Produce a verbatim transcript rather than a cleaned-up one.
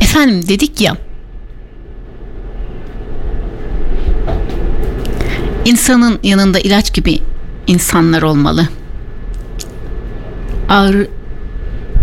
Efendim dedik ya, insanın yanında ilaç gibi insanlar olmalı. Ağrı